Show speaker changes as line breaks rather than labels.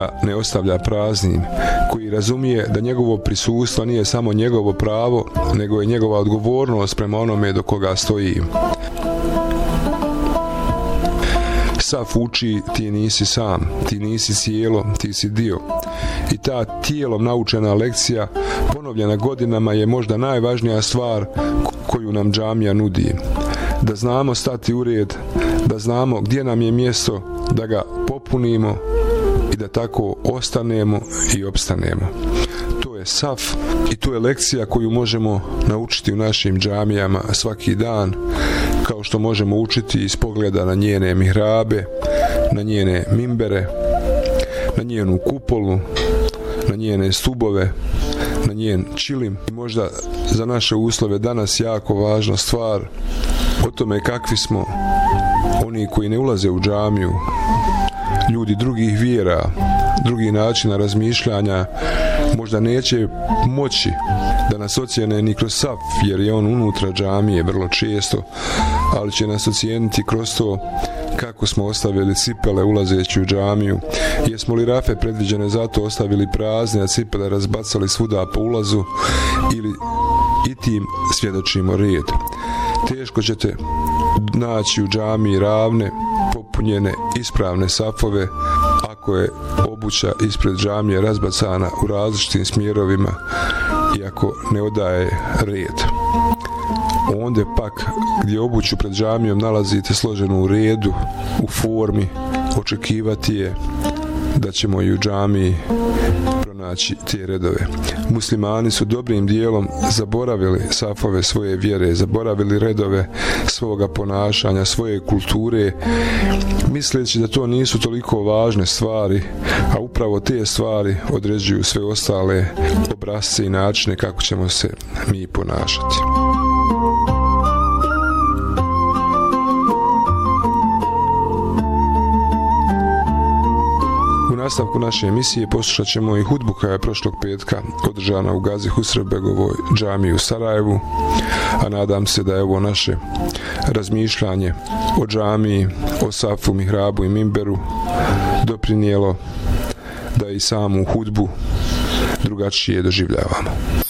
ne ostavlja praznim, koji razumije da njegovo prisustvo nije samo njegovo pravo, nego je njegova odgovornost prema onome do koga stoji. Saf uči, ti nisi sam, ti nisi cijelo, ti si dio. I ta tijelom naučena lekcija, ponovljena godinama, je možda najvažnija stvar koju nam džamija nudi. Da znamo stati u red, da znamo gdje nam je mjesto, da ga popunimo i da tako ostanemo i opstanemo. To je saf i to je lekcija koju možemo naučiti u našim džamijama svaki dan, kao što možemo učiti iz pogleda na njene mihrabe, na njene mimbere, na njenu kupolu, na njene stubove, na njen čilim. I možda za naše uslove danas jako važna stvar o tome kakvi smo oni koji ne ulaze u džamiju, ljudi drugih vjera, drugih načina razmišljanja, možda neće moći da nas ocijene ni kroz saf, jer je on unutra džamije vrlo često, ali će nas ocijeniti kroz to kako smo ostavili cipele ulazeći u džamiju, jesmo li rafe predviđene zato ostavili prazne, a cipele razbacali svuda po ulazu, ili i tim svjedočimo red. Teško ćete naći u džamiji ravne, popunjene, ispravne safove ako je obuća ispred džamije razbacana u različitim smjerovima i ako ne odaje red. Onda pak gdje obuću pred džamijom nalazite složenu u redu, u formi, očekivati je da ćemo i u džamiji pronaći te redove. Muslimani su dobrim dijelom zaboravili safove svoje vjere, zaboravili redove svoga ponašanja, svoje kulture, misleći da to nisu toliko važne stvari, a upravo te stvari određuju sve ostale obrasce i načine kako ćemo se mi ponašati. U nastavku naše emisije poslušat ćemo i hudbu koja je prošlog petka održana u Gazi Husrevbegovoj džamiji u Sarajevu, a nadam se da je ovo naše razmišljanje o džamiji, o safu, mihrabu i mimberu doprinijelo da i samu hudbu drugačije doživljavamo.